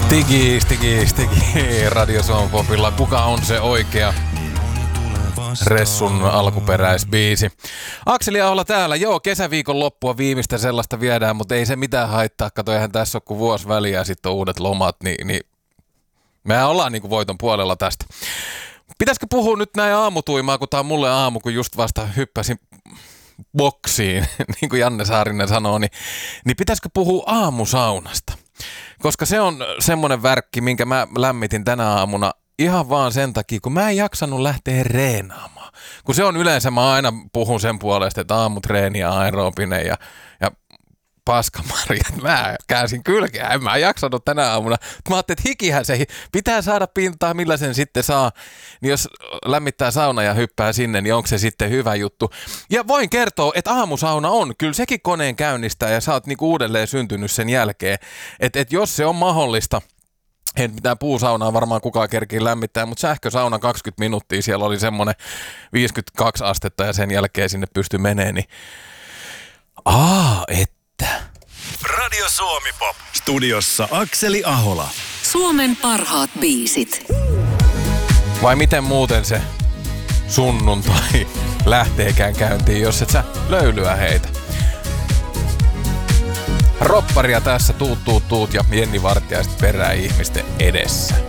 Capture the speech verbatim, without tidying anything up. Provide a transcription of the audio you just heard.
Stigi, Stigi, Stigi, Radio Suomen Popilla. Kuka on se oikea Ressun alkuperäisbiisi? Akseli Ahola täällä. Joo, kesäviikon loppua viimeistä sellaista viedään, mutta ei se mitään haittaa. Kato, eihän tässä ole kuin vuosi väliä ja sitten on uudet lomat, niin, niin mehän ollaan niin kuin voiton puolella tästä. Pitäisikö puhua nyt näin aamutuimaa, kun tää on mulle aamu, kun just vasta hyppäsin boksiin, niin kuin Janne Saarinen sanoo, niin, niin pitäisikö puhua aamusaunasta? Koska se on semmoinen värkki, minkä mä lämmitin tänä aamuna ihan vaan sen takia, kun mä en jaksanut lähteä reenaamaan. Kun se on yleensä, mä aina puhun sen puolesta, että aamutreeni ja aerobinen ja, ja paskamarjat. Mä käänsin kylkeä, en mä jaksanut tänä aamuna. Mä ajattelin, että hikihän se pitää saada pintaa, millä sen sitten saa. Niin jos lämmittää sauna ja hyppää sinne, niin onko se sitten hyvä juttu. Ja voin kertoa, että aamusauna on. Kyllä sekin koneen käynnistää ja sä oot niinku uudelleen syntynyt sen jälkeen. Että et jos se on mahdollista, ei mitään puusaunaa varmaan kukaan kerkii lämmittää, mutta sähkösauna kaksikymmentä minuuttia, siellä oli semmoinen viisikymmentäkaksi astetta ja sen jälkeen sinne pystyi meneen, niin aa, että. Radio Suomi Pop. Studiossa Akseli Ahola. Suomen parhaat biisit. Vai miten muuten se sunnuntai lähteekään käyntiin, jos et sä löylyä heitä? Ropparia tässä, tuut, tuut, tuut ja Jenni Vartiaiset perää ihmisten edessä.